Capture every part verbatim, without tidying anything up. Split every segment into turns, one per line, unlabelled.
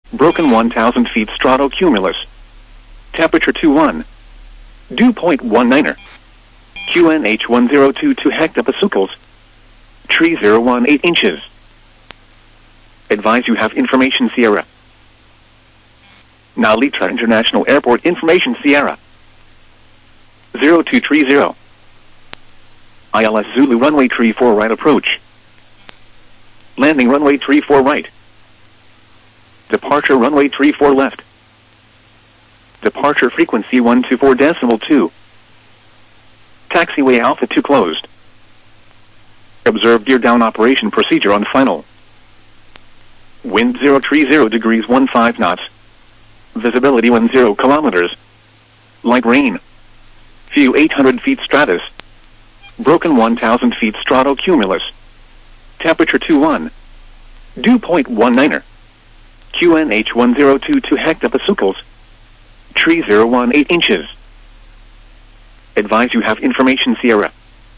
Broken one thousand feet stratocumulus. Temperature two one. Dew point one niner. Q N H one zero two two hectopascals. Tree zero one eight inches. Advise you have information Sierra. Now Litra International Airport information Sierra. zero two three zero. I L S Zulu runway three four right approach. Landing runway three four right. Departure runway three four left. Departure frequency one two four decimal two. Taxiway Alpha two closed. Observe gear down operation procedure on final. Wind zero three zero degrees one five knots. Visibility one zero kilometers. Light rain. View eight hundred feet stratus. Broken one thousand feet stratocumulus. Temperature two one. Dew point one niner. Q N H one zero two two hectopascals. Tree zero one eight inches. Advise you have information Sierra.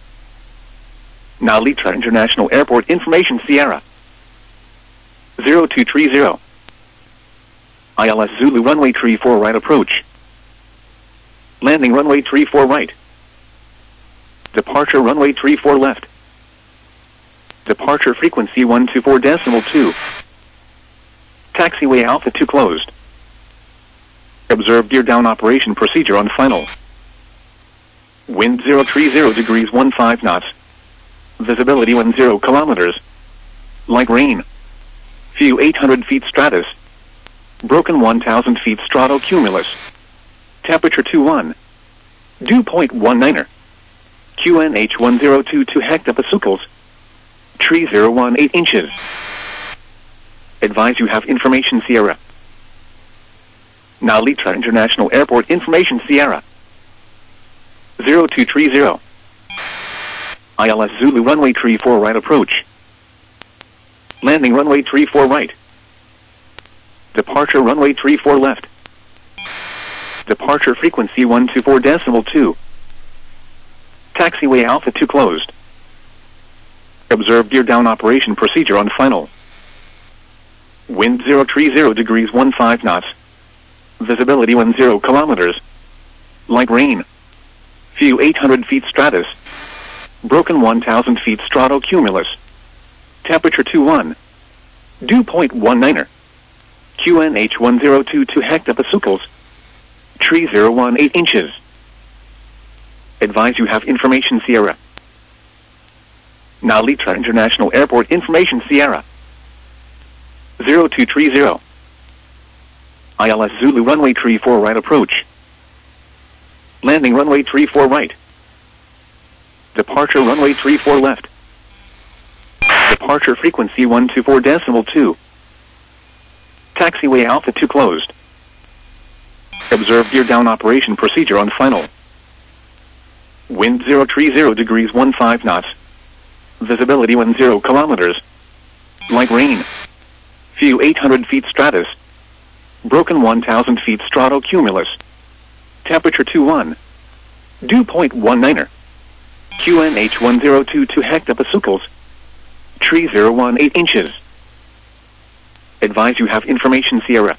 Now Litra International Airport information Sierra. zero two three zero. I L S Zulu runway three four right approach. Landing runway three four right. Departure runway three four left. Departure frequency one two four decimal two. Taxiway Alpha two closed. Observe gear down operation procedure on final. Wind zero three zero degrees one five knots. Visibility one zero kilometers. Light rain. View eight hundred feet stratus. Broken one thousand feet stratocumulus. Temperature two one. Dew point one niner. Q N H one zero two two hectopascals. Tree zero one eight inches. Advise you have information Sierra. Now Litra International Airport information Sierra. zero two three zero. I L S Zulu runway three four right approach. Landing runway three four right. Departure runway three four left. Departure frequency one two four decimal two. Taxiway Alpha two closed. Observe gear down operation procedure on final. Wind zero three zero degrees one five knots. Visibility one zero kilometers. Light rain. View eight hundred feet stratus. Broken one thousand feet stratocumulus. Temperature two one. Dew point one niner. Q N H one zero two two hectopascals. Tree zero one eight inches. Advise you have information Sierra. Now Litra International Airport information Sierra. zero two three zero. I L S Zulu runway three four right approach. Landing runway three four right. Departure runway three four left. Departure frequency one two four decimal two. Taxiway Alpha two closed. Observe gear down operation procedure on final. Wind zero three zero degrees one five knots. Visibility one zero kilometers. Light rain. View eight hundred feet stratus. Broken one thousand feet stratocumulus. Temperature two one. Dew point one niner. Q N H one zero two two hectopascals. Tree zero one eight inches. Advise you have information Sierra.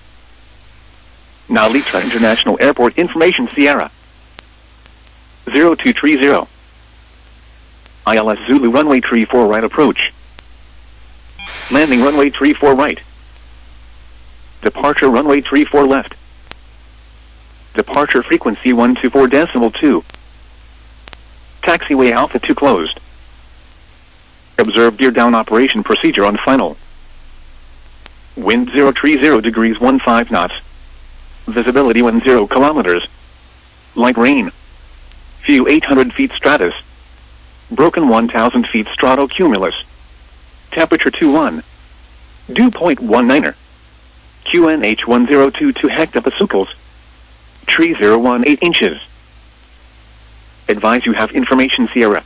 Now Litra International Airport information Sierra. zero two three zero. I L S Zulu runway three four right approach. Landing runway three four right. Departure runway three four left. Departure frequency one two four decimal two. Taxiway Alpha two closed. Observe gear down operation procedure on final. Wind zero three zero degrees one five knots. Visibility one zero kilometers. Light rain. View eight hundred feet stratus. Broken one thousand feet stratocumulus. Temperature two one. Dew point one niner. Q N H one zero two two hectopascals. Tree zero one eight inches. Advise you have information Sierra.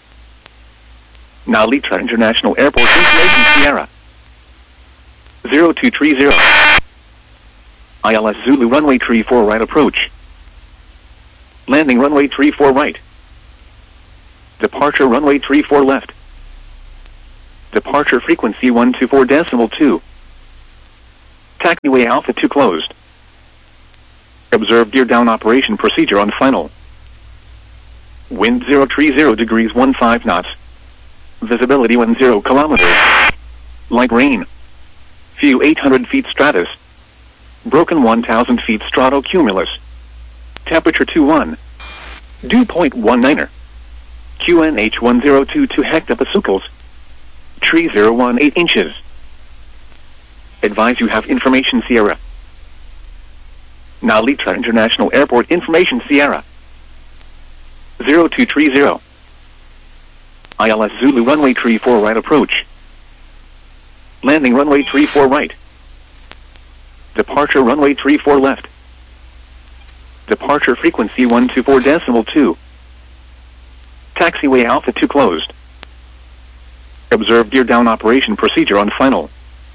Now Litra International Airport information Sierra. zero two three zero. I L S Zulu runway three four right approach. Landing runway three four right. Departure runway three four left. Departure frequency one two four decimal two. Taxiway Alpha two closed. Observe gear down operation procedure on final. Wind zero three zero degrees fifteen knots. Visibility one zero kilometers. Light rain. View eight hundred feet stratus. Broken one thousand feet stratocumulus. Temperature two one. Dew point one niner. Q N H one zero two two hectopascals. Tree zero one eight inches. Advise you have information Sierra. Now Litra International Airport information Sierra. zero two three zero. I L S Zulu runway three four right approach. Landing runway three four right. Departure runway three four left. Departure frequency one two four decimal two. Taxiway Alpha two closed. Observe gear down operation procedure on final.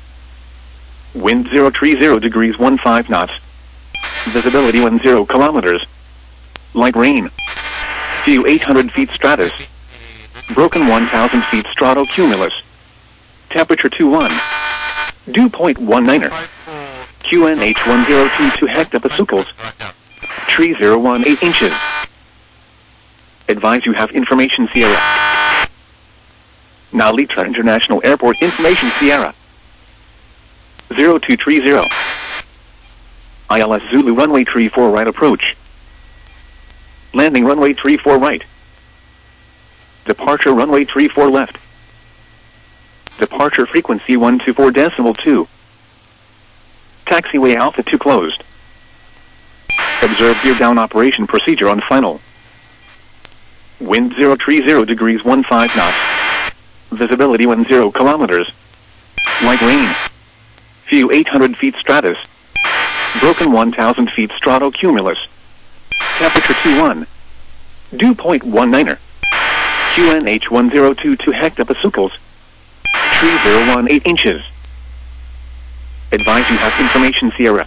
Wind zero three zero degrees fifteen knots. Visibility one zero kilometers. Light rain. View eight hundred feet stratus. Broken one thousand feet stratocumulus. Temperature two one. Dew point one niner. Q N H one zero two two hectopascals. Tree zero one eight inches. Advise you have information Sierra. Now Litra International Airport information Sierra. zero two three zero. I L S Zulu runway three four right approach. Landing runway three four right. Departure runway three four left. Departure frequency one two four decimal two. Taxiway Alpha two closed. Observe gear down operation procedure on final. Wind zero three zero degrees fifteen knots. Visibility one zero kilometers. Light rain. View eight hundred feet stratus. Broken one thousand feet stratocumulus. Temperature two one. Dew point one niner. Q N H one zero two two hectopascals. Tree zero one eight inches. Advise you have information Sierra.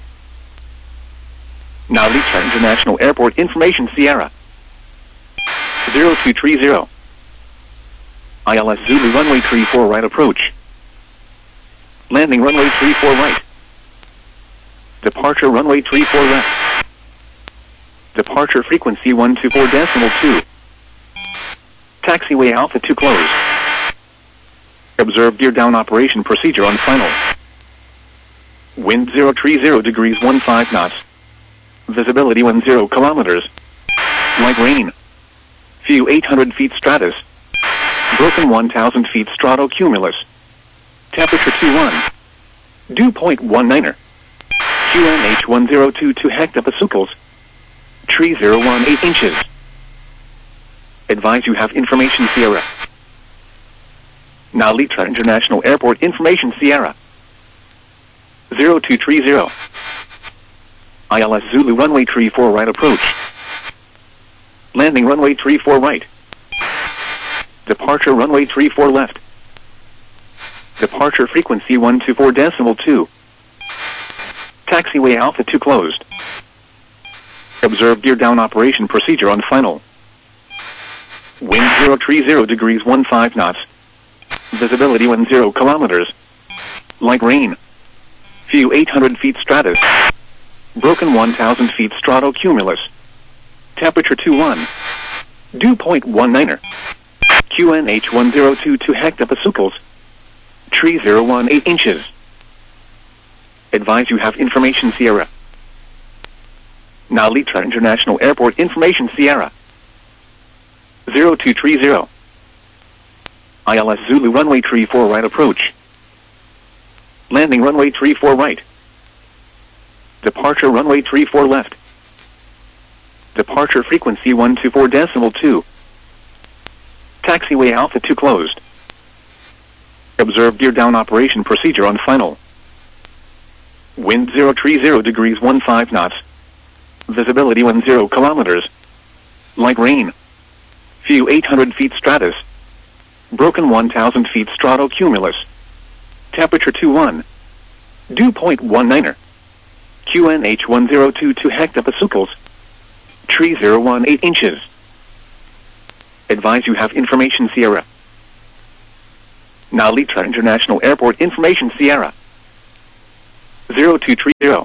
Now Litra International Airport information Sierra. zero two three zero. I L S Zulu runway three four right approach. Landing runway three four right. Departure runway three four left. Departure frequency one two four decimal two. Taxiway Alpha two closed. Observe gear down operation procedure on final. Wind zero three zero degrees fifteen knots. Visibility one zero kilometers. Light rain. View eight hundred feet stratus. Broken one thousand feet stratocumulus. Temperature two one. Dew point one niner. Q N H one zero two two hectopascals. Tree zero one eight inches. Advise you have information Sierra. Now Litra International Airport information Sierra. zero two three zero. I L S Zulu runway three four right approach. Landing runway three four right. Departure runway three four left. Departure frequency one two four decimal two. Taxiway Alpha two closed. Observe gear down operation procedure on final. Wind zero three zero degrees fifteen knots. Visibility one zero kilometers. Light rain. View eight hundred feet stratus. Broken one thousand feet stratocumulus. Temperature two one. Dew point one niner. Q N H one zero two two hectopascals. Tree zero one eight inches. Advise you have information Sierra. Now Litra International Airport information Sierra. zero two three zero. I L S Zulu runway three four right approach. Landing runway three four right. Departure runway three four left. Departure frequency one two four decimal two. Taxiway Alpha two closed. Observe gear down operation procedure on final. Wind zero three zero degrees fifteen knots. Visibility one zero kilometers. Light rain. View eight hundred feet stratus. Broken one thousand feet stratocumulus. Temperature two one. Dew point one niner. Q N H one zero two two hectopascals. Tree zero one eight inches. Advise you have information Sierra. Now Litra International Airport information Sierra. zero two three zero.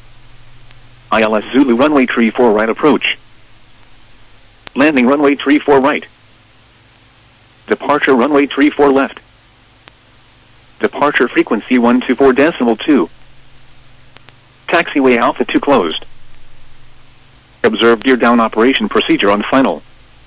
I L S Zulu runway three four right approach. Landing runway three four right. Departure runway three four left. Departure frequency one two four decimal two. Taxiway Alpha two closed. Observe gear down operation procedure on final.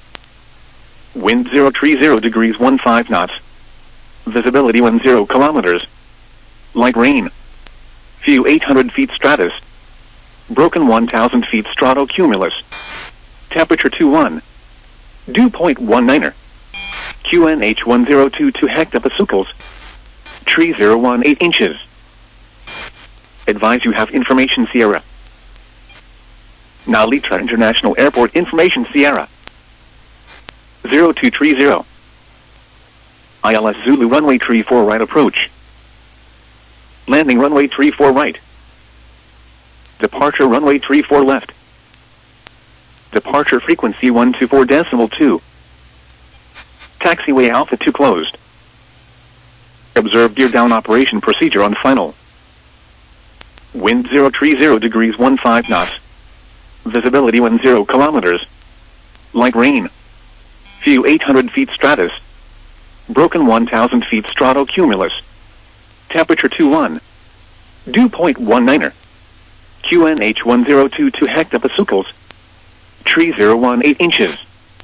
Wind zero three zero degrees one five knots. Visibility one zero kilometers. Light rain. View eight hundred feet stratus. Broken one thousand feet stratocumulus. Temperature two one. Dew point one niner. Q N H one zero two two hectopascals. Tree zero one eight inches. Advise you have information Sierra. Now Litra International Airport information Sierra. zero two three zero. I L S Zulu runway three four right approach. Landing runway three four right. Departure runway three four left. Departure frequency one two four decimal two. Taxiway Alpha two closed. Observe gear down operation procedure on final. Wind zero three zero degrees one five knots. Visibility one zero kilometers. Light rain. View eight hundred feet stratus. Broken one thousand feet stratocumulus. Temperature two one. Dew point one niner. Q N H one zero two two hectopascals. Tree zero one eight inches.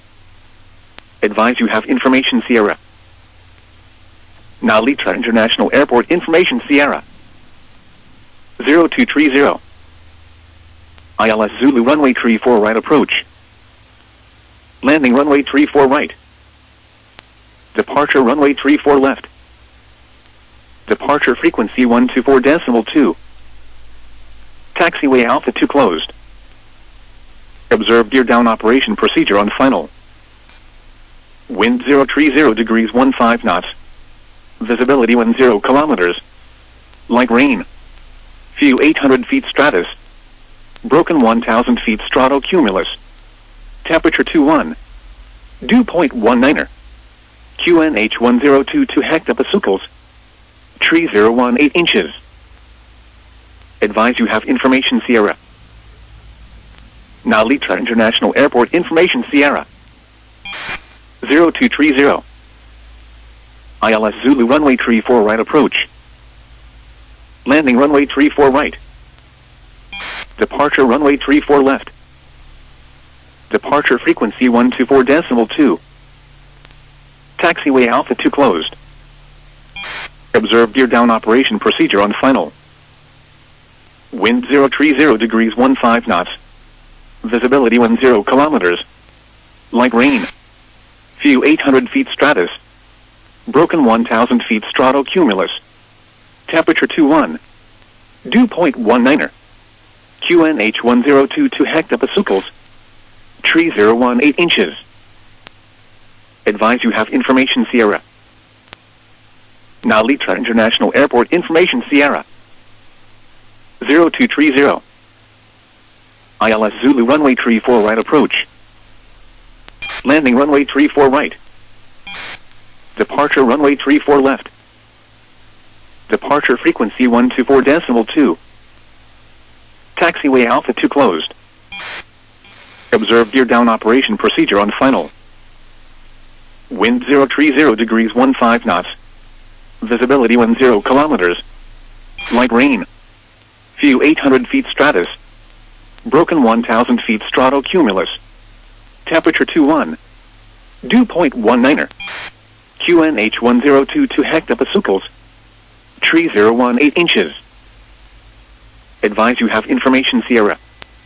Advise you have information Sierra. Now Litra International Airport information Sierra. zero two three zero. I L S Zulu runway three four right approach. Landing runway three four right. Departure runway three four left. Departure frequency one two four decimal two. Taxiway Alpha two closed. Observe gear down operation procedure on final. Wind zero three zero degrees one five knots. Visibility one zero kilometers. Light rain. View eight hundred feet stratus. Broken one thousand feet stratocumulus. Temperature two one. Dew point one niner. Q N H one zero two two hectopascals. Tree zero one eight inches. Advise you have information Sierra. Now Litra International Airport information Sierra. zero two three zero. I L S Zulu runway three four right approach. Landing runway three four right. Departure runway three four left. Departure frequency one two four decimal two. Taxiway Alpha two closed. Observe gear down operation procedure on final. Wind zero three zero degrees one five knots. Visibility one zero kilometers. Light rain. View eight hundred feet stratus. Broken one thousand feet stratocumulus. Temperature two one. Dew point one niner. Q N H one zero two two hectopascals. Tree zero one eight inches. Advise you have information Sierra. Now Litra International Airport information Sierra. zero two three zero. I L S Zulu runway three four right approach. Landing runway three four right. Departure runway three four left. Departure frequency one two four decimal two. Taxiway Alpha two closed. Observe gear down operation procedure on final. Wind zero three zero degrees one five knots. Visibility one zero kilometers. Light rain. View eight hundred feet stratus. Broken one thousand feet stratocumulus. Temperature two one. Dew point one niner. Q N H one zero two two hectopascals. Tree zero one eight inches. Advise you have information Sierra.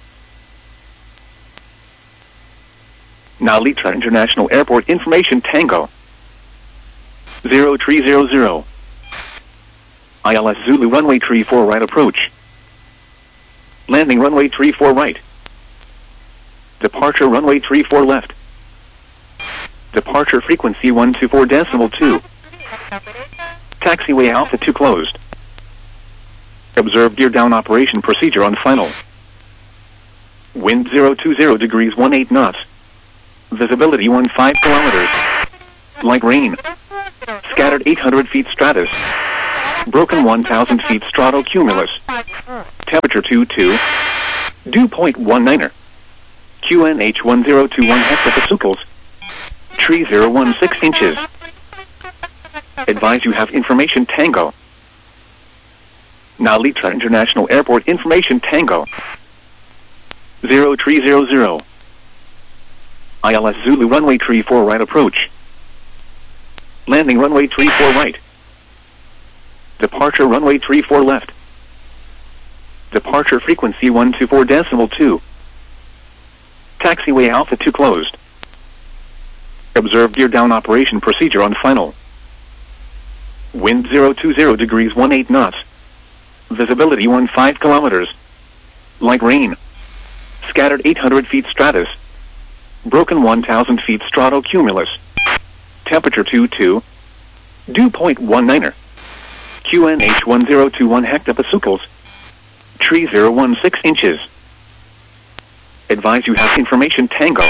Now Litra International Airport information Tango. zero three zero zero. I L S Zulu runway three four right approach. Landing runway three four right. Departure runway three four left. Departure frequency one two four decimal two. Taxiway Alpha two closed. Observe gear down operation procedure on final. Wind zero two zero degrees one eight knots. Visibility one five kilometers. Light rain. Scattered eight hundred feet stratus. Broken one thousand feet stratocumulus. Temperature two two. Dew point one niner. Q N H one zero two one hectopascals. Tree zero one six inches. Advise you have information Tango. Now Litra International Airport information Tango. Zero tree zero zero. I L S Zulu runway tree four right approach. Landing runway tree four right. Departure runway tree four left. Departure frequency one two four decimal two. Taxiway Alpha two closed. Observe gear down operation procedure on final. Wind zero two zero degrees one eight knots. Visibility one five kilometers. Light rain. Scattered eight hundred feet stratus. Broken one thousand feet stratocumulus. Temperature two two. Dew point one niner. Q N H one zero two one hectopascals. Tree zero one six inches. Advise you have information Tango.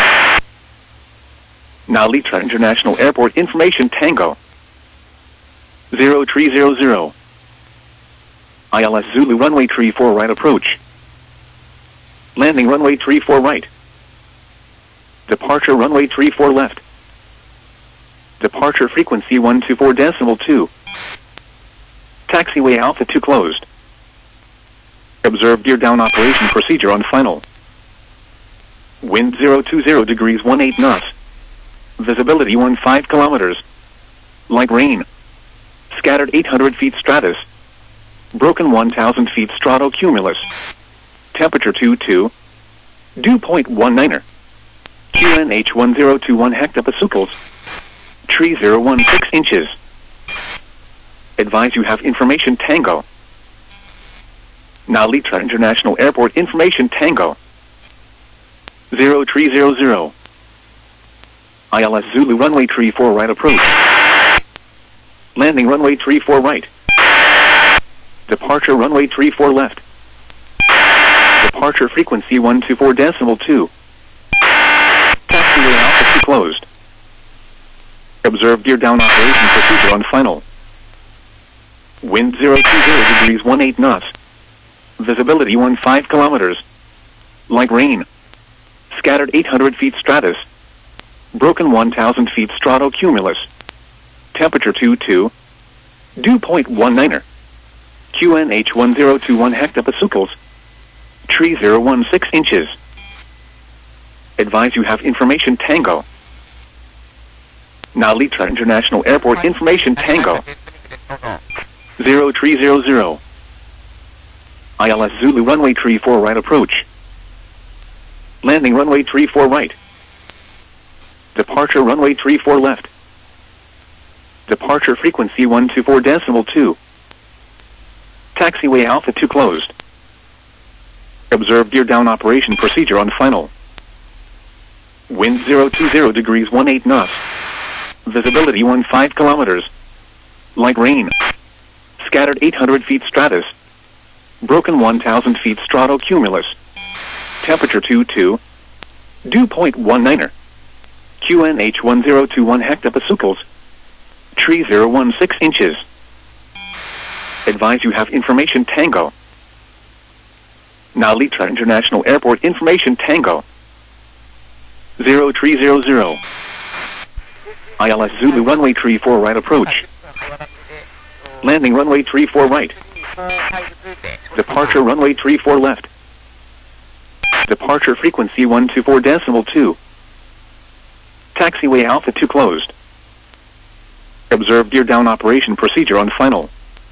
Now Litra International Airport information Tango. Zero tree zero zero. I L S Zulu runway tree four right approach. Landing runway tree four right. Departure runway tree four left. Departure frequency one two four decimal two. Taxiway Alpha two closed. Observe gear down operation procedure on final. Wind zero two zero degrees one eight knots. Visibility one five kilometers. Light rain. Scattered eight hundred feet stratus. Broken one thousand feet stratocumulus. Temperature two two. Dew point one niner. Q N H one zero two one hectopascals. Tree zero one six inches. Advise you have information Tango. Now Litra International Airport information Tango. Zero tree zero zero. I L S Zulu runway tree four right approach. Landing runway tree four right. Departure runway tree four left. Departure frequency one two four decimal two. Taxiway Alpha two closed. Observe gear down operation procedure on final. Wind zero two zero degrees one eight knots. Visibility one five kilometers. Light rain. Scattered eight hundred feet stratus. Broken one thousand feet stratocumulus. Temperature two two. Dew point one niner. Q N H one zero two one hectopascals. Tree zero one six inches. Advise you have information Tango. Now Litra International Airport information Tango. Zero tree zero zero. I L S Zulu runway tree four right approach. Landing runway tree four right. Departure runway tree four left. Departure frequency one two four decimal two. Taxiway Alpha two closed. Observe gear down operation procedure on final. Wind zero two zero degrees one eight knots. Visibility one five kilometers. Light rain. Scattered eight hundred feet stratus. Broken one thousand feet stratocumulus. Temperature two two. Dew point one niner. Q N H one zero two one hectopascals. Tree zero one six inches. Advise you have information Tango. Now Litra International Airport information Tango. Zero tree zero zero. I L S Zulu runway tree four right approach. Landing runway tree four right. Departure runway tree four left. Departure frequency one two four decimal two. Taxiway Alpha two closed. Observe gear down operation procedure on final.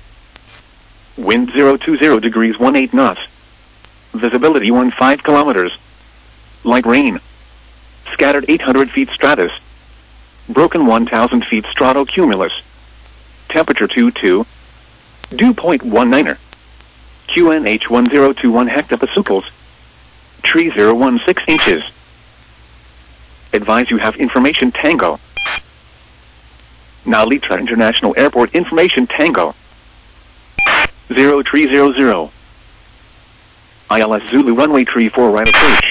Wind zero two zero degrees one eight knots. Visibility one five kilometers. Light rain. Scattered eight hundred feet stratus. Broken one thousand feet stratocumulus. Temperature two two. Dew point one niner. Q N H one zero two one hectopascals. Tree zero one six inches. Advise you have information Tango. Now Litra International Airport information Tango. Zero tree zero zero. I L S Zulu runway tree four right approach.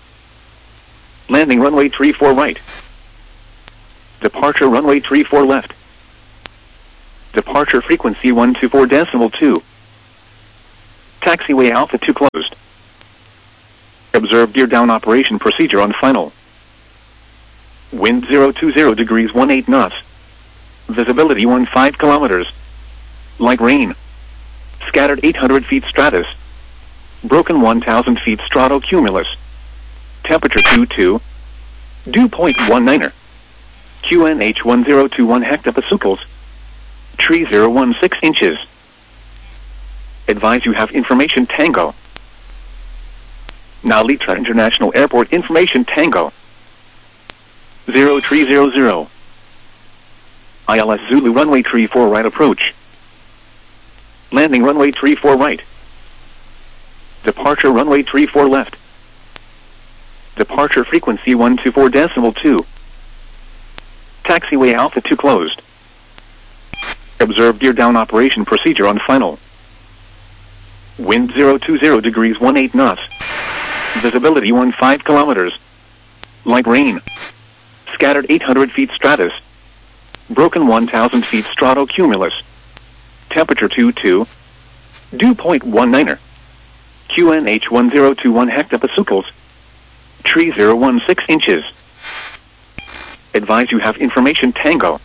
Landing runway tree four right. Departure runway tree four left. Departure frequency one two four decimal two. Taxiway Alpha two closed. Observe gear down operation procedure on final. Wind zero two zero degrees one eight knots. Visibility one five kilometers. Light rain. Scattered eight hundred feet stratus. Broken one thousand feet stratocumulus. Temperature two two. Dew point one niner. Q N H one zero two one hectopascals. Tree zero one six inches. Advise you have information Tango. Now Litra International Airport information Tango. zero three zero zero. I L S Zulu runway three four right approach. Landing runway three four right. Departure runway three four left. Departure frequency one two four decimal two. Taxiway Alpha two closed. Observe gear down operation procedure on final. Wind zero two zero degrees one eight knots. Visibility one five kilometers. Light rain. Scattered eight hundred feet stratus. Broken one thousand feet stratocumulus. Temperature two two. Dew point one niner. Q N H one zero two one hectopascals. Tree zero one six inches. Advise you have information Tango.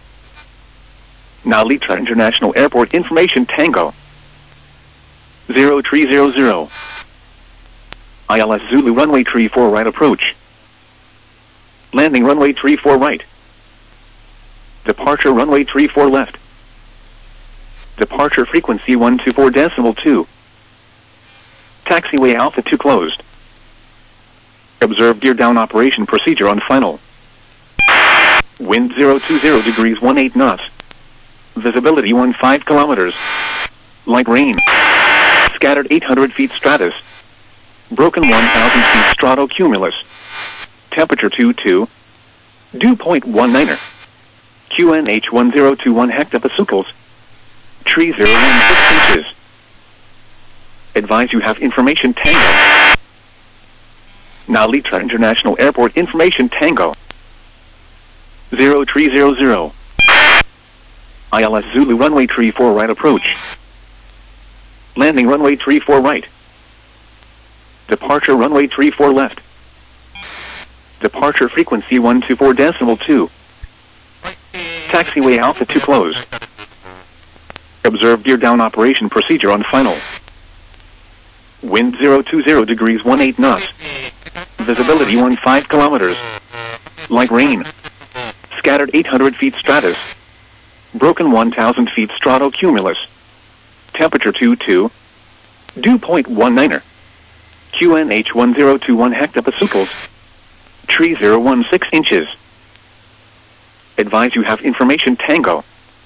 Now Litra International Airport information Tango. zero three zero zero. I L S Zulu runway three four right approach. Landing runway three four right. Departure runway three four left. Departure frequency one two four decimal two. Taxiway Alpha two closed. Observe gear down operation procedure on final. Wind zero two zero degrees one eight knots. Visibility one five kilometers. Light rain. Scattered eight hundred feet stratus. Broken one thousand feet stratocumulus. Temperature two two. Dew point one niner. Q N H one zero two one hectopascals. Tree zero one six inches. Advise you have information Tango. Now Litra International Airport information Tango. zero three zero zero. I L S Zulu runway three four right approach. Landing runway three four right. Departure runway three four left. Departure frequency one two four decimal two. Taxiway Alpha two closed. Observe gear down operation procedure on final. Wind zero two zero degrees one eight knots. Visibility one five kilometers. Light rain. Scattered eight hundred feet stratus. Broken one thousand feet stratocumulus. Temperature two two. Dew point one niner. Q N H one zero two one hectopascals. Tree zero one six inches. Advise you have information Tango.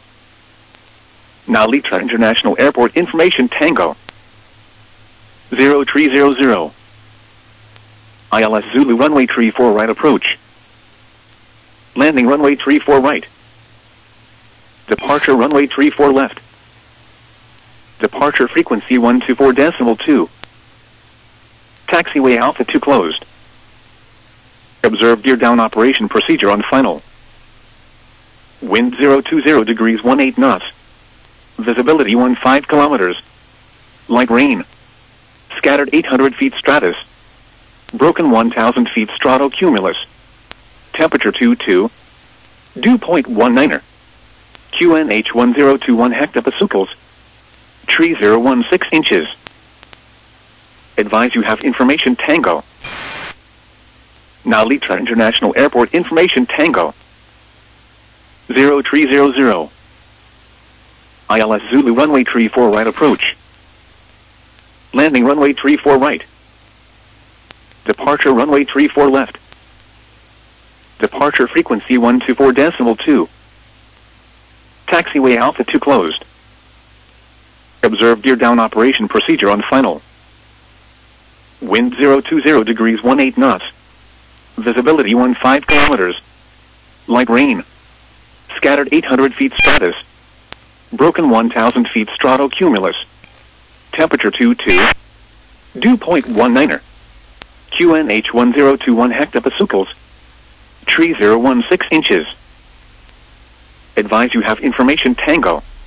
Now Litra International Airport information Tango. zero three zero zero. I L S Zulu runway three four right approach. Landing runway three four right. Departure runway three four left. Departure frequency one two four decimal two. Taxiway Alpha two closed. Observe gear down operation procedure on final. Wind zero two zero degrees one eight knots. Visibility one five kilometers. Light rain. Scattered eight hundred feet stratus. Broken one thousand feet stratocumulus. Temperature two two. Dew point one niner. Q N H one zero two one hectopascals. Tree zero one six inches. Advise you have information Tango. Now Litra International Airport information Tango. zero three zero zero. I L S Zulu runway three four right approach. Landing runway three four right. Departure runway three four left. Departure frequency one two four decimal two. Taxiway Alpha two closed. Observe gear down operation procedure on final. Wind zero two zero degrees one eight knots. Visibility one five kilometers. Light rain. Scattered eight hundred feet stratus. Broken one thousand feet stratocumulus. Temperature two two. Dew point one niner. Q N H one zero two one hectopascals. Tree zero one six inches. Advise you have information Tango.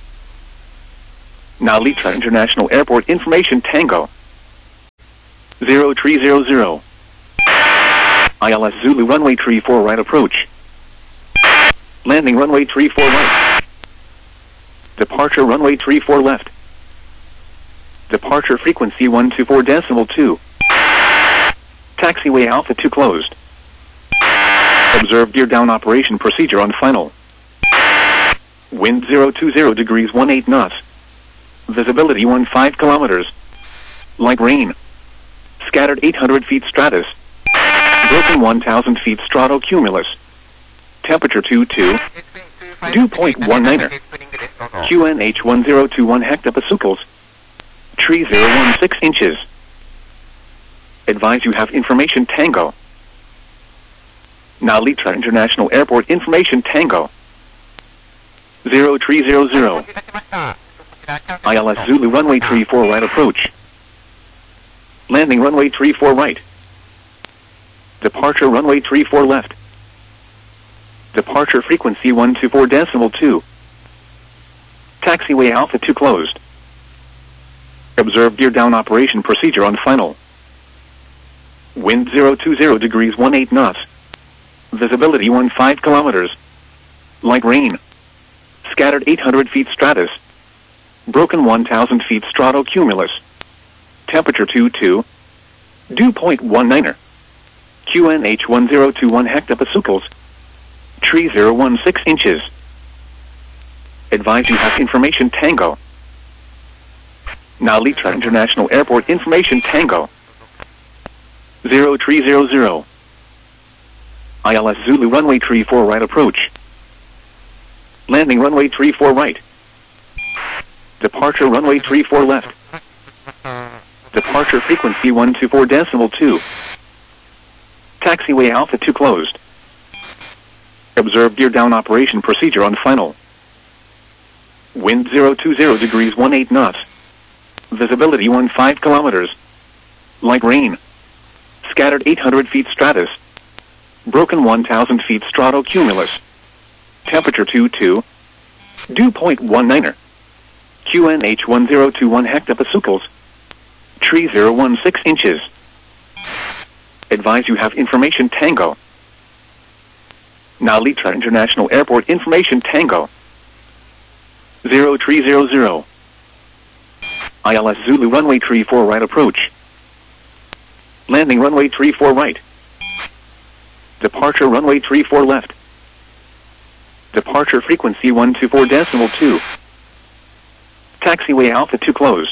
Now Litra International Airport information Tango. zero three zero zero. I L S Zulu runway three four right approach. Landing runway three four right. Departure runway three four left. Departure frequency one two four decimal two. Taxiway Alpha two closed. Observe gear down operation procedure on final. Wind zero two zero degrees one eight knots. Visibility one five kilometers. Light rain. Scattered eight hundred feet stratus. Broken one thousand feet stratocumulus. Temperature two two. Dew point one niner. Q N H one zero two one hectopascals. Tree zero one six inches. Advise you have information Tango. Now Litra International Airport information Tango. zero three zero zero. I L S Zulu runway three four right approach. Landing runway three four right. Departure runway three four left. Departure frequency one two four decimal two. Taxiway Alpha two closed. Observe gear down operation procedure on final. Wind zero two zero degrees one eight knots. Visibility one five kilometers. Light rain. Scattered eight hundred feet stratus. Broken one thousand feet stratocumulus. Temperature two two. Dew point one niner. Q N H one zero two one hectopascals. Tree zero one six inches. Advise you have information Tango. Now Litra International Airport information Tango. zero three zero zero. I L S Zulu runway three four right approach. Landing runway three four right. Departure runway three four left. Departure frequency one two four decimal two. Taxiway Alpha two closed. Observe gear down operation procedure on final. Wind zero two zero degrees one eight knots. Visibility one five kilometers. Light rain. Scattered eight hundred feet stratus. Broken one thousand feet stratocumulus. Temperature two two. Dew point one niner. Q N H one zero two one hectopascals. Tree zero one six inches. Advise you have information Tango. Now Litra International Airport information Tango. zero three zero zero. I L S Zulu runway three four right approach. Landing runway three four right. Departure runway three four left. Departure frequency one two four decimal two. Taxiway Alpha two closed.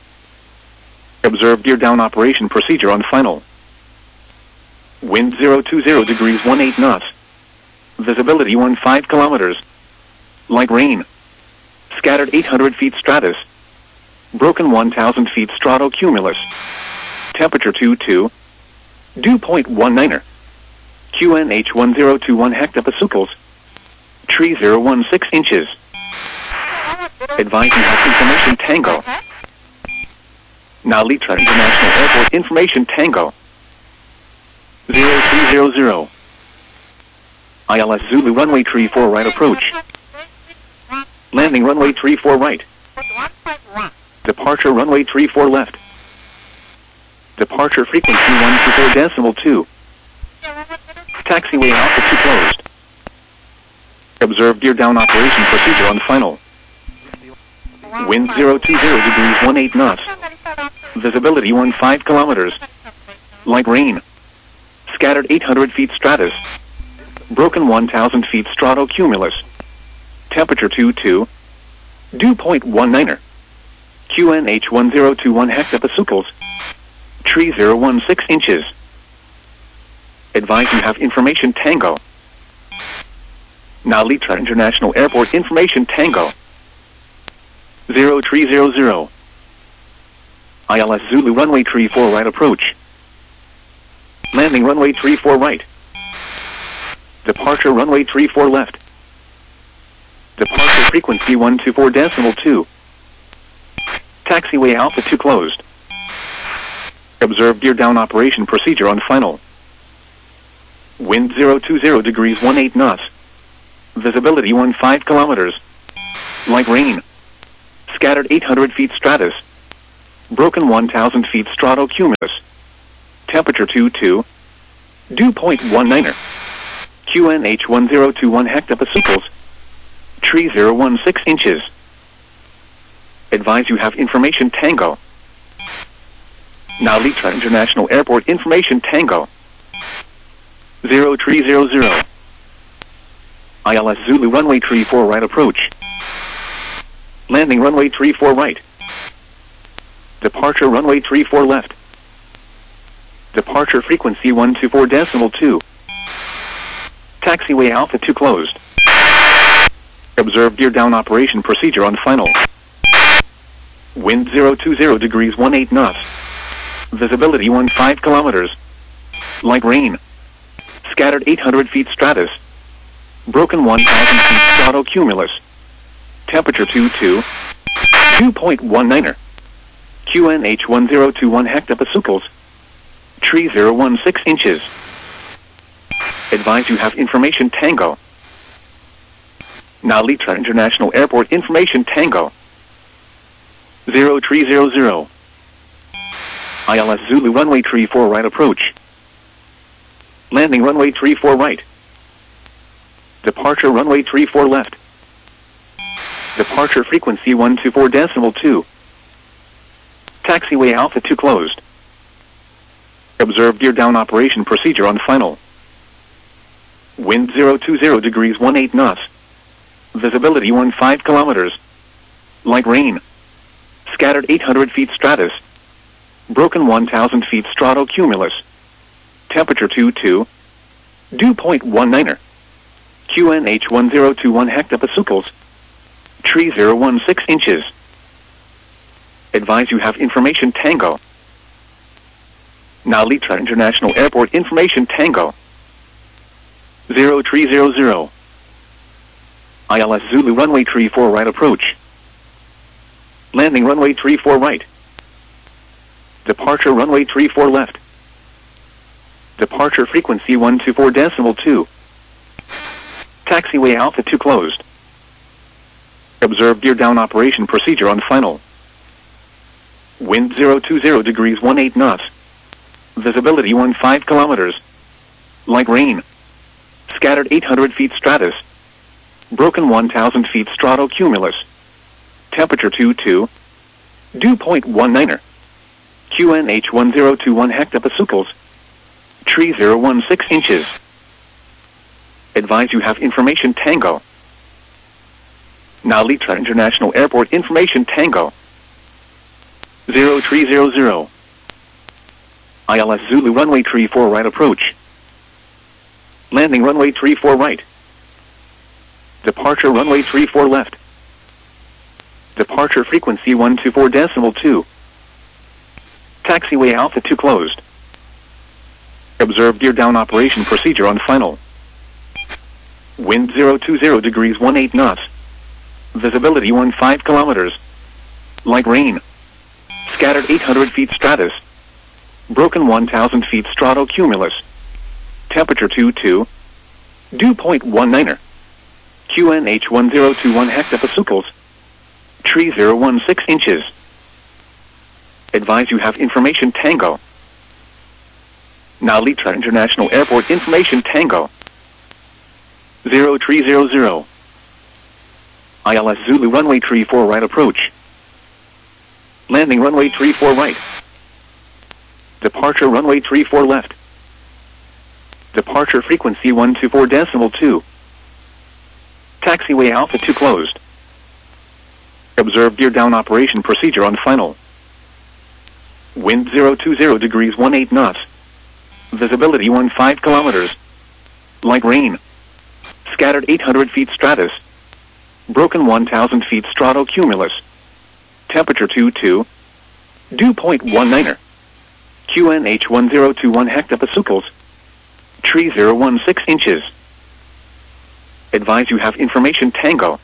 Observe gear down operation procedure on final. Wind zero two zero degrees one eight knots. Visibility one five kilometers. Light rain. Scattered eight hundred feet stratus. Broken one thousand feet stratocumulus. Temperature two two. Dew point one niner. Q N H one zero two one hectopascals. Tree zero one six inches. Advise you have information Tango. Now Litra International Airport information Tango. zero three zero zero. I L S Zulu runway three four right approach. Landing runway three four right. Departure runway three four left. Departure frequency one two four decimal two. Taxiway Alpha two closed. Observe gear down operation procedure on final. Wind zero two zero degrees one eight knots. Visibility one five kilometers. Light rain. Scattered eight hundred feet stratus. Broken one thousand feet stratocumulus. Temperature two two. Dew point one niner. Q N H one zero two one hectopascals. Tree zero one six inches. Advise you have information Tango. Now Litra International Airport information Tango. zero three zero zero. I L S Zulu runway three four right approach. Landing runway three four right. Departure runway three four left. Departure frequency one two four decimal two. Taxiway Alpha two closed. Observe gear down operation procedure on final. Wind zero two zero degrees one eight knots. Visibility one five kilometers. Light rain. Scattered eight hundred feet stratus. Broken one thousand feet stratocumulus. Temperature two two. Dew point one niner. Q N H one zero two one hectopascals. Tree zero one six inches. Advise you have information Tango. Now Litra International Airport information Tango. zero three zero zero. I L S Zulu runway three four right approach. Landing runway three four right. Departure runway three four left. Departure frequency one two four decimal two. Taxiway Alpha two closed. Observe gear down operation procedure on final. Wind zero two zero degrees eighteen knots. Visibility fifteen kilometers. Light rain. Scattered eight hundred feet stratus. Broken one thousand feet stratocumulus. Temperature two two. Dew point one niner. Q N H one zero two one hectopascals. Tree zero one six inches. Advise you have information Tango. Now Litra International Airport information Tango. zero three zero zero. I L S Zulu runway three four right approach. Landing runway three four right. Departure runway three four left. Departure frequency one two four decimal two. Taxiway Alpha two closed. Observe gear down operation procedure on final. Wind zero two zero degrees eighteen knots. Visibility fifteen kilometers. Light rain. Scattered eight hundred feet stratus. Broken one thousand feet stratocumulus. Temperature two two. Dew point one niner. Q N H one zero two one hectopascals. Tree zero one six inches. Advise you have information Tango. Now Litra International Airport information Tango. zero three zero zero. I L S Zulu runway three four right approach. Landing runway three four right. Departure runway three four left. Departure frequency one two four decimal two. Taxiway Alpha two closed. Observe gear down operation procedure on final. Wind zero two zero degrees eighteen knots. Visibility fifteen kilometers. Light rain. Scattered eight hundred feet stratus. Broken one thousand feet stratocumulus. Temperature two two. Dew point one niner. Q N H one zero two one hectopascals. Tree zero one six inches. Advise you have information Tango. Now Litra International Airport information Tango. zero three zero zero. I L S Zulu runway three four right approach. Landing runway three four right. Departure runway three four left. Departure frequency one two four decimal two. Taxiway Alpha two closed. Observe gear down operation procedure on final. Wind zero two zero degrees eighteen knots. Visibility fifteen kilometers. Light rain. Scattered eight hundred feet stratus. Broken one thousand feet stratocumulus. Temperature two two. Dew point one niner. Q N H one zero two one hectopascals. Tree zero one six inches. Advise you have information Tango. Now Litra International Airport information Tango. zero three zero zero. I L S Zulu runway three four right approach. Landing runway three four right. Departure runway three four left. Departure frequency one two four decimal two. Taxiway Alpha two closed. Observe gear down operation procedure on final. Wind zero two zero degrees eighteen knots. Visibility fifteen kilometers. Light rain. Scattered eight hundred feet stratus. Broken one thousand feet stratocumulus. Temperature two two. Dew point one niner. Q N H one zero two one hectopascals. Tree zero one six inches. Advise you have information Tango.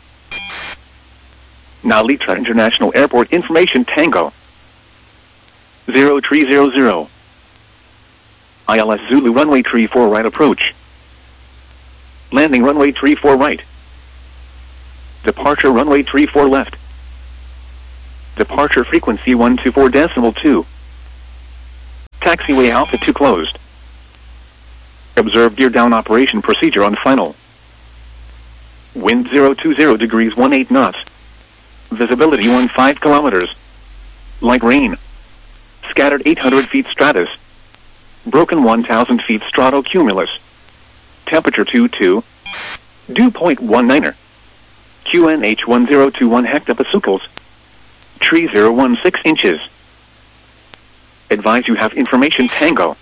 Now Litra International Airport information Tango. zero three zero zero. I L S Zulu runway three four right approach. Landing runway three four right. Departure runway three four left. Departure frequency one two four decimal two. Taxiway Alpha two closed. Observe gear down operation procedure on final. Wind zero two zero degrees one eight knots. Visibility one five kilometers. Light rain. Scattered eight hundred feet stratus. Broken one thousand feet stratocumulus. Temperature two two. Dew point one niner. Q N H one zero two one hectopascals. Tree zero one six inches. Advise you have information Tango.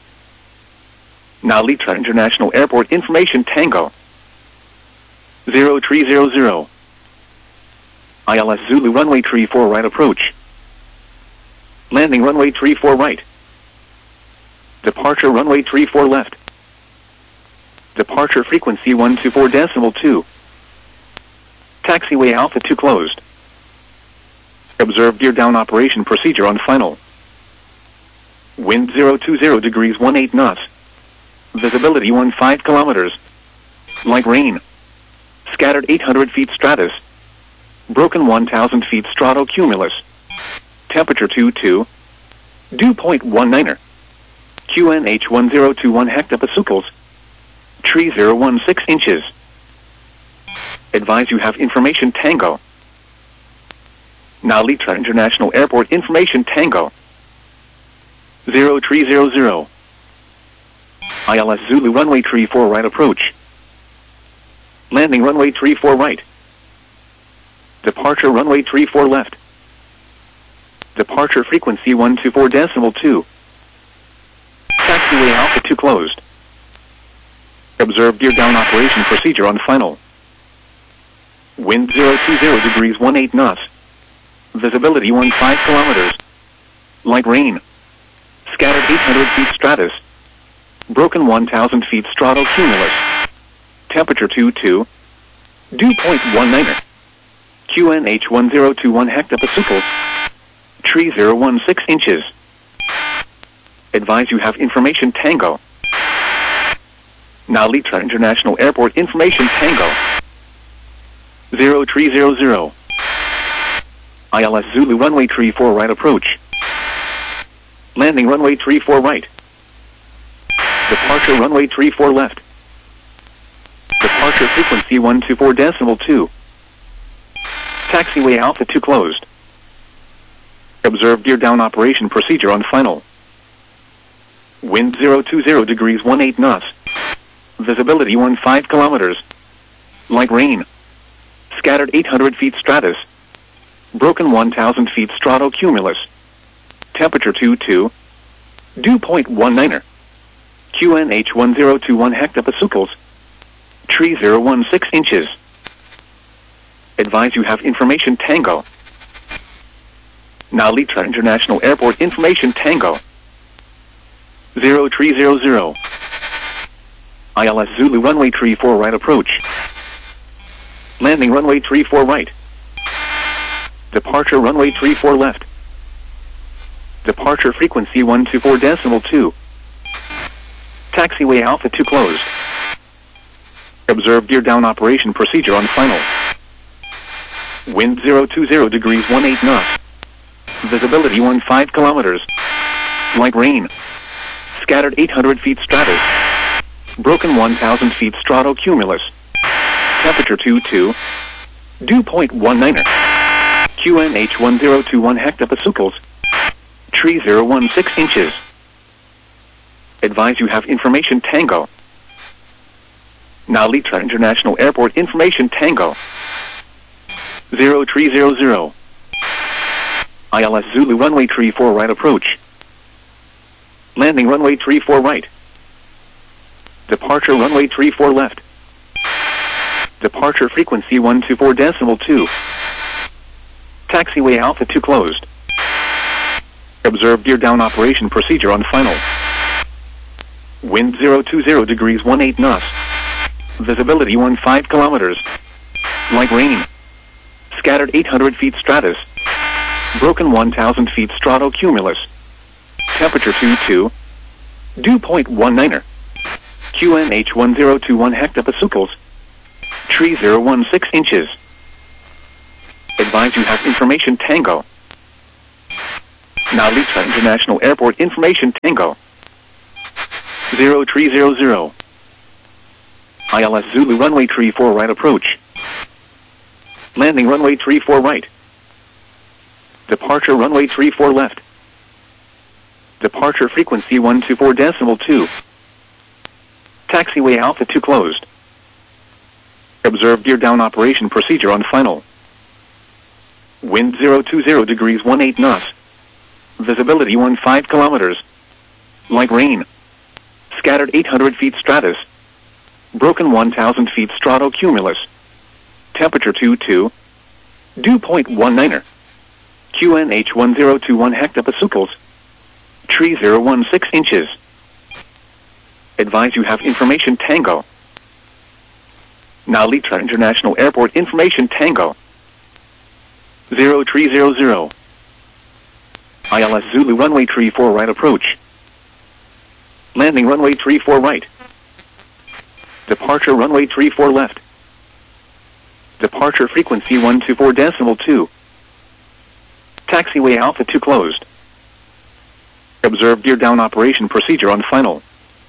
Now Litra International Airport information Tango. zero three zero zero. I L S Zulu runway three four right approach. Landing runway three four right. Departure runway three four left. Departure frequency one two four decimal two. Taxiway Alpha two closed. Observe gear down operation procedure on final. Wind zero two zero degrees one eight knots. Visibility one five kilometers. Light rain. Scattered eight hundred feet stratus. Broken one thousand feet stratocumulus. Temperature two two. Dew point one niner. Q N H one zero two one hectopascals. Tree zero one six inches. Advise you have information Tango. Now Litra International Airport information Tango. zero three zero zero. I L S Zulu runway three four right approach. Landing runway three four right. Departure runway three four left. Departure frequency one two four decimal two. Taxiway Alpha two closed. Observe gear down operation procedure on final. Wind zero two zero degrees one eight knots. Visibility one five kilometers. Light rain. Scattered eight hundred feet stratus. Broken one thousand feet stratocumulus. Temperature two two. Dew point one niner. Q N H one zero two one hectopascals. Tree zero one six inches. Advise you have information Tango. Now Litra International Airport information Tango. zero three zero zero. I L S Zulu runway three four right approach. Landing runway three four right. Departure runway three four left. Departure frequency one two four decimal two. Taxiway Alpha two closed. Observe gear down operation procedure on final. Wind zero two zero degrees one eight knots. Visibility one five kilometers. Light rain. Scattered eight hundred feet stratus. Broken one thousand feet stratocumulus. Temperature two two. Dew point one niner. Q N H one zero two one hectopascals. Tree zero one six inches. Advise you have information Tango. Now Litra International Airport information Tango. zero three zero zero. I L S Zulu runway three four right approach. Landing runway three four right. Departure runway three four left. Departure frequency one two four decimal two. Taxiway Alpha two closed. Observe gear down operation procedure on final. Wind zero two zero degrees one eight knots. Visibility one five kilometers. Light rain. Scattered eight hundred feet stratus. Broken one thousand feet stratocumulus. Temperature two two. Dew point one niner. Q N H one zero two one hectopascals. Tree zero one six inches. Advise you have information Tango. Now Litra International Airport information Tango. zero three zero zero. I L S Zulu runway three four right approach. Landing runway three four right. Departure runway three four left. Departure frequency one two four decimal two. Taxiway Alpha two closed. Observe gear down operation procedure on final. Wind zero two zero degrees one eight knots. Visibility one five kilometers. Light rain. Scattered eight hundred feet stratus. Broken one thousand feet stratocumulus. Temperature two two. Dew point one niner. Q N H one zero two one hectopascals. Tree zero one six inches. Advise you have information Tango. Now Lisa International Airport information Tango. zero three zero zero. I L S Zulu runway three four right approach. Landing runway three four right. Departure runway three four left. Departure frequency one two four decimal two. Taxiway Alpha two closed. Observe gear down operation procedure on final. Wind zero two zero degrees one eight knots. Visibility one five kilometers. Light rain. Scattered eight hundred feet stratus. Broken one thousand feet stratocumulus. Temperature two two. Dew point one niner. Q N H one zero two one hectopascals. Tree zero one six inches. Advise you have information Tango. Now Litra International Airport information Tango. zero three zero zero. I L S Zulu runway three four right approach. Landing runway three four right. Departure runway three four left. Departure frequency one two four decimal two. Taxiway Alpha two closed. Observe gear down operation procedure on final.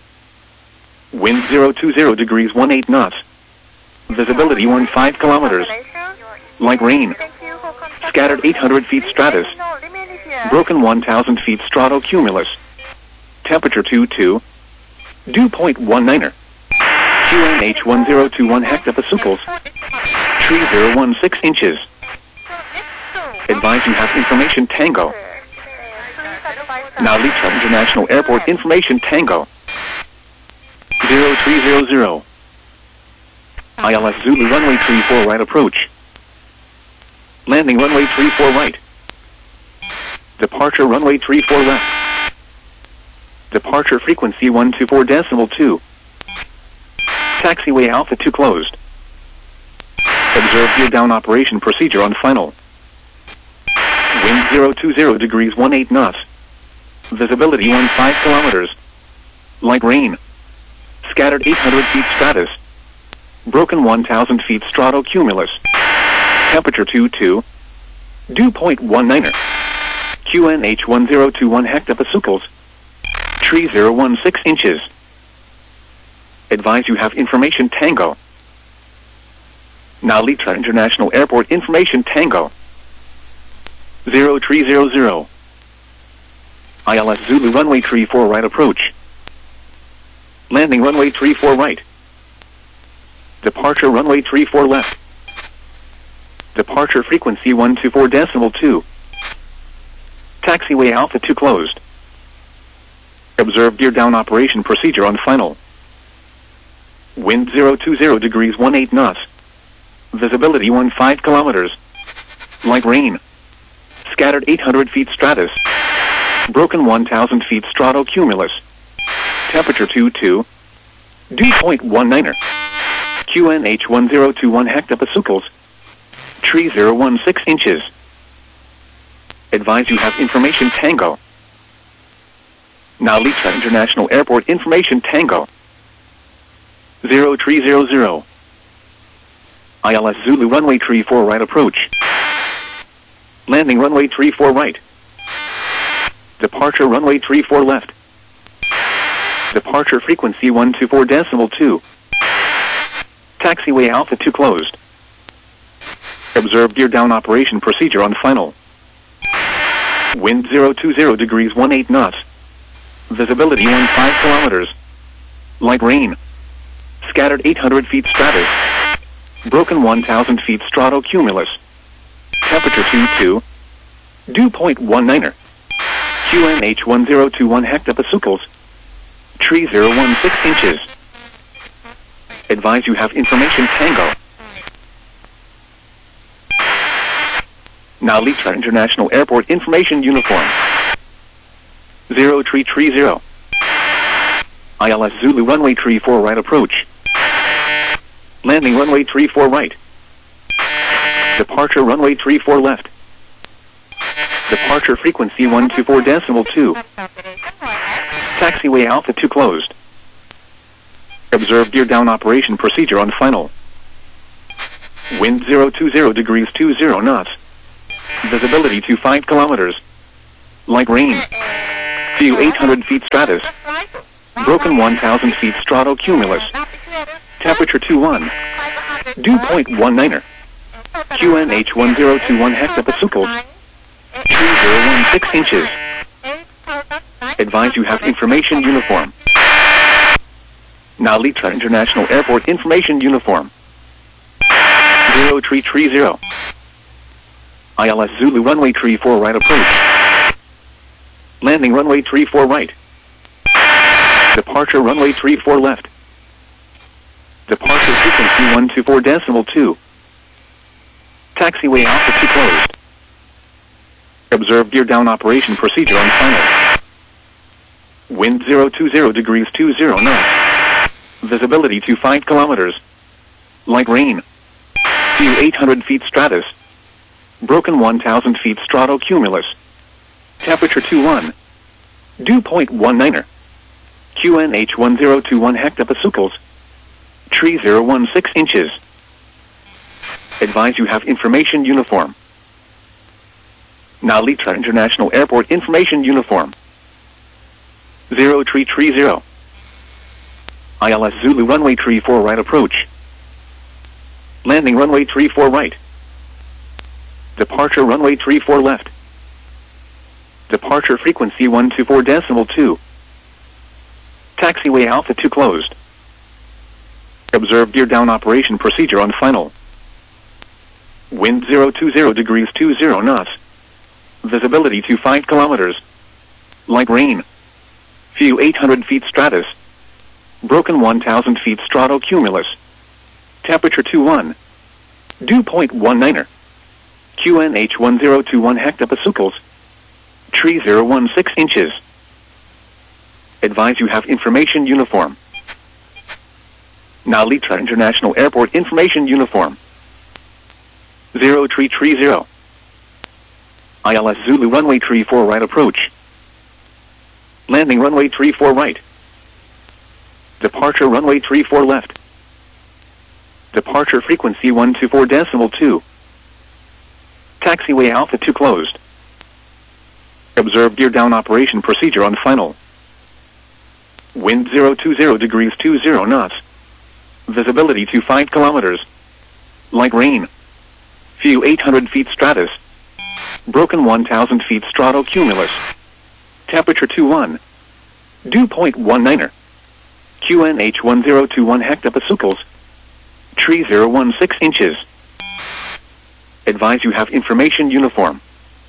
Wind zero two zero degrees one eight knots. Visibility one five kilometers. Light rain. Scattered eight hundred feet stratus. Broken one thousand feet stratocumulus. Temperature two two. Dew point one niner. Q N H one zero two one hectopascals. Tree zero one six inches. Advise you have information Tango. Now Litra International Airport information Tango. zero three zero zero. I L S Zulu runway three four right approach. Landing runway three four right. Departure runway three four left. Departure frequency one two four decimal two. Taxiway Alpha two closed. Observe gear down operation procedure on final. Wind zero two zero degrees one eight knots. Visibility one five kilometers. Light rain. Scattered eight hundred feet stratus. Broken one thousand feet stratocumulus. Temperature two two. Dew point one niner. Q N H one zero two one hectopascals. Tree zero one six inches. Advise you have information Tango. Now Litra International Airport information Tango. zero three zero zero. I L S Zulu runway three four right approach. Landing runway three four right. Departure runway three four left. Departure frequency one two four decimal two. Taxiway Alpha two closed. Observe gear down operation procedure on final. Wind zero two zero degrees one eight knots. Visibility one five kilometers. Light rain. Scattered eight hundred feet stratus. Broken one thousand feet stratocumulus. Temperature two two. Dew point one niner. Q N H one zero two one hectopascals. Tree zero one six inches. Advise you have information Tango. Now Litra International Airport information Tango. zero three zero zero. I L S Zulu runway three four right approach. Landing runway three four right. Departure runway three four left. Departure frequency one two four decimal two. Taxiway Alpha two closed. Observe gear down operation procedure on final. Wind zero two zero degrees one eight knots. Visibility one five kilometers. Light rain. Scattered eight hundred feet stratus. Broken one thousand feet stratocumulus. Temperature two two. Dew point one niner. Q N H one zero two one hectopascals. Tree zero one six inches. Advise you have information Tango. Now Litra International Airport information uniform. zero three three zero. I L S Zulu runway three four right approach. Landing runway three four right. Departure runway three four left. Departure frequency one two four decimal two. Taxiway Alpha two closed. Observe gear down operation procedure on final. Wind zero two zero degrees two zero knots. Visibility two five kilometers. Light rain. View eight hundred feet stratus. Broken one thousand feet stratocumulus. Temperature two one. Dew point one niner. Q N H one zero two one hectopascals. three zero one six inches. Advise you have information uniform. Nalitra International Airport information uniform. zero three three zero. I L S Zulu runway three four right approach. Landing runway three four right. Departure runway three four left. Departure frequency one two four decimal two. Taxiway Alpha two closed. Observe gear down operation procedure on final. Wind zero two zero degrees two zero knots. Visibility to five kilometers. Light rain. View eight hundred feet stratus. Broken one thousand feet stratocumulus. Temperature two one. Dew point one niner. Q N H one zero two one hectopascals. Tree zero one six inches. Advise you have information uniform. Nalitra International Airport information uniform. zero three three zero. I L S Zulu runway three four right approach. Landing runway three four right. Departure runway three four left. Departure frequency one two four decimal two. Taxiway Alpha two closed. Observe gear down operation procedure on final. Wind zero two zero degrees two zero knots. Visibility to five kilometers. Light rain. View eight hundred feet stratus. Broken one thousand feet stratocumulus. Temperature two one. Dew point one niner. Q N H one zero two one hectopascals. Tree zero one six inches. Advise you have information uniform. Nalitra International Airport information uniform. zero three three zero. I L S Zulu runway three four right approach. Landing runway three four right. Departure runway three four left. Departure frequency one two four decimal two. Taxiway Alpha two closed. Observe gear down operation procedure on final. Wind zero two zero degrees two zero knots. Visibility to five kilometers. Light rain. View eight hundred feet stratus. Broken one thousand feet stratocumulus. Temperature two one. Dew point one niner. Q N H one zero two one hectopascals. Tree zero one six inches. Advise you have information uniform.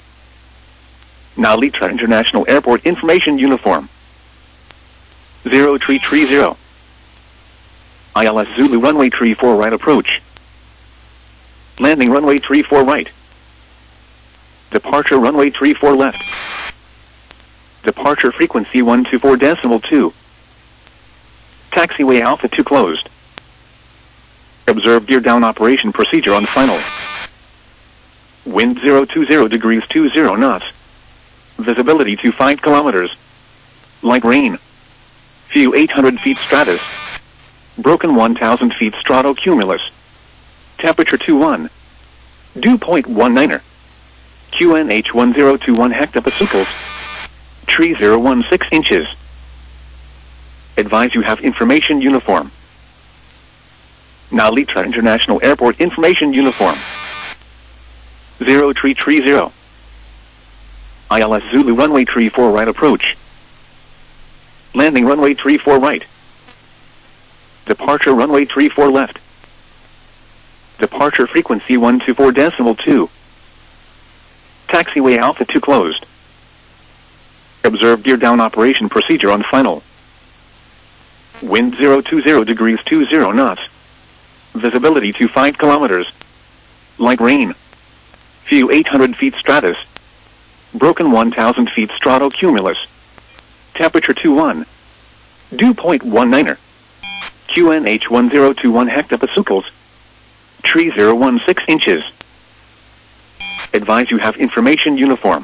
Nalitra International Airport information uniform. zero three three zero. I L S Zulu runway three four right approach. Landing runway three four right. Departure runway three four left. Departure frequency one two four decimal two. Taxiway Alpha two closed. Observe gear down operation procedure on final. Wind zero two zero degrees two zero knots. Visibility to five kilometers. Light rain. View eight hundred feet stratus. Broken one thousand feet stratocumulus. Temperature two one. Dew point one niner. Q N H one zero two one hectopascals. Tree zero one six inches. Advise you have information uniform. Nalitra International Airport information uniform. zero three three zero. I L S Zulu runway three four right approach. Landing runway three four right. Departure runway three four left. Departure frequency one two four decimal two. Taxiway Alpha two closed. Observe gear down operation procedure on final. Wind zero two zero degrees two zero knots. Visibility to five kilometers. Light rain. View eight hundred feet stratus. Broken one thousand feet stratocumulus. Temperature two one. Dew point one niner. Q N H one zero two one hectopascals. Tree zero one six inches. Advise you have information uniform.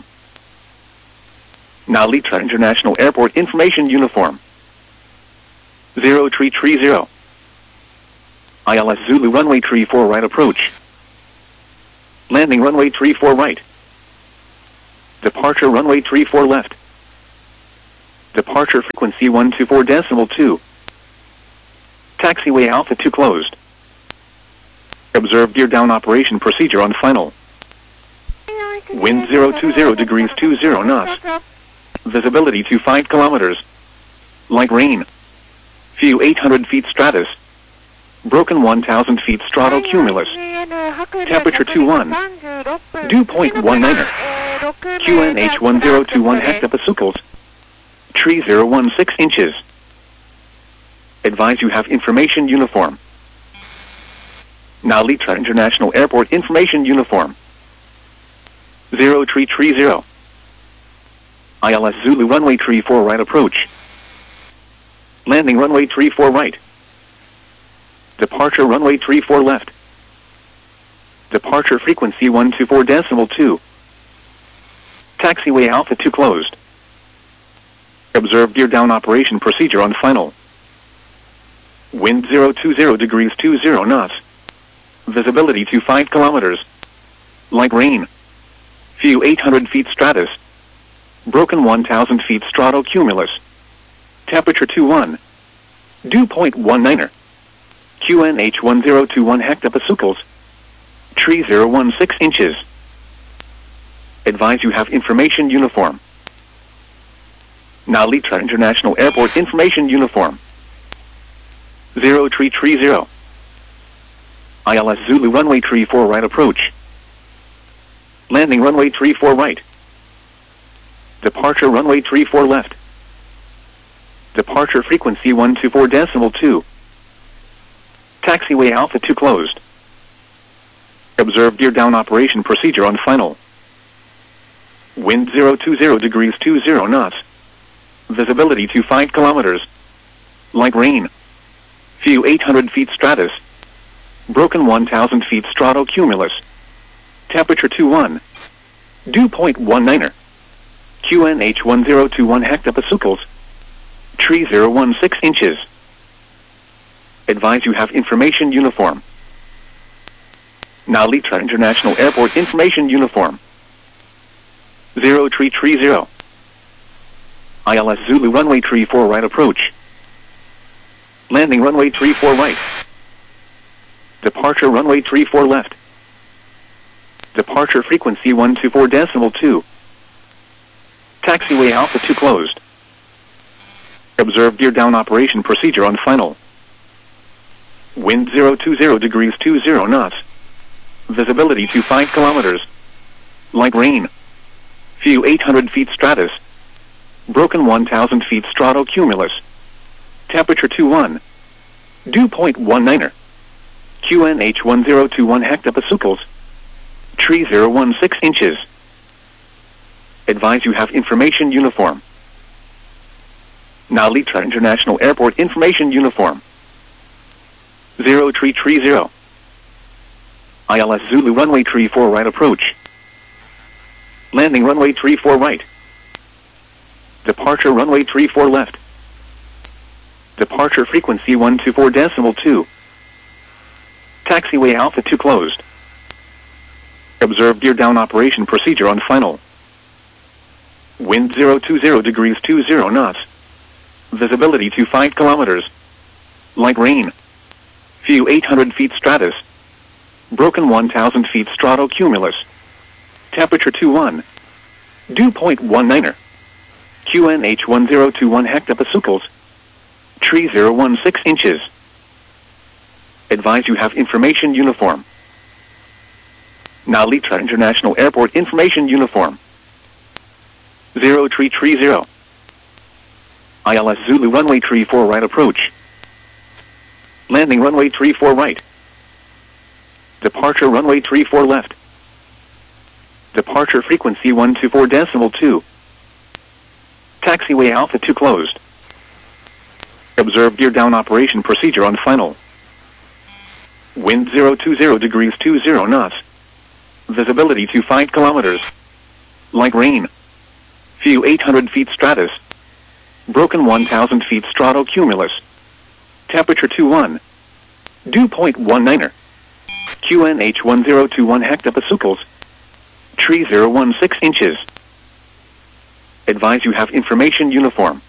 Nalitra International Airport information uniform. zero three three zero. I L S Zulu runway three four right approach. Landing runway three four right. Departure runway three four left. Departure frequency one two four decimal two. Taxiway Alpha two closed. Observe gear down operation procedure on final. Wind zero two zero degrees two zero knots. Visibility to five kilometers. Light rain. View eight hundred feet stratus. Broken one thousand feet stratocumulus. Temperature two one. Dew point one niner. Q N H one zero two one hectopascals. Tree zero one six inches. Advise you have information uniform. Now Litra International Airport information uniform. Zero tree tree zero. I L S Zulu runway tree four right approach. Landing runway tree four right. Departure runway tree four left. Departure frequency one two four decimal two. Taxiway Alpha two closed. Observe gear down operation procedure on final. Wind zero two zero degrees two zero knots. Visibility to five kilometers. Light rain. View eight hundred feet stratus. Broken one thousand feet stratocumulus. Temperature two one. Dew point one niner. Q N H one zero two one hectopascals. Tree zero one six inches. Advise you have information uniform. Now Litra International Airport information uniform. Zero tree tree zero. I L S Zulu runway tree four right approach. Landing runway tree four right. Departure runway tree four left. Departure frequency one two four decimal two. Taxiway Alpha two closed. Observe gear down operation procedure on final. Wind zero two zero degrees two zero knots. Visibility to five kilometers. Light rain. View eight hundred feet stratus. Broken one thousand feet stratocumulus. Temperature two one. Dew point one niner. Q N H one zero two one hectopascals. Tree zero one six inches. Advise you have information uniform. Now Litra International Airport information uniform. Zero tree tree zero. I L S Zulu runway tree four right approach. Landing runway tree four right. Departure runway tree four left. Departure frequency one two four decimal two. Taxiway Alpha two closed. Observe gear down operation procedure on final. Wind zero two zero degrees two zero knots. Visibility to five kilometers. Light rain. View eight hundred feet stratus. Broken one thousand feet stratocumulus. Temperature two one. Dew point one niner. Q N H one zero two one hectopascals. Tree zero one six inches. Advise you have information uniform. Now Litra International Airport information uniform. Zero tree tree zero. I L S Zulu runway tree four right approach. Landing runway tree four right. Departure runway tree four left. Departure frequency one two four decimal two. Taxiway Alpha two closed. Observe gear down operation procedure on final. Wind zero two zero degrees two zero knots. Visibility to five kilometers. Light rain. View eight hundred feet stratus. Broken one thousand feet stratocumulus. Temperature two one. Dew point one niner. Q N H one zero two one hectopascals. Tree zero one six inches. Advise you have information uniform. Now Litra International Airport information uniform. Zero tree tree zero. I L S Zulu runway tree four right approach. Landing runway tree four right. Departure runway tree four left. Departure frequency one two four decimal two. Taxiway Alpha two closed. Observe gear down operation procedure on final. Wind zero two zero degrees two zero knots. Visibility to five kilometers. Light rain. View eight hundred feet stratus. Broken one thousand feet stratocumulus. Temperature two one. Dew point one niner. Q N H one zero two one hectopascals. Tree zero one six inches. Advise you have information uniform.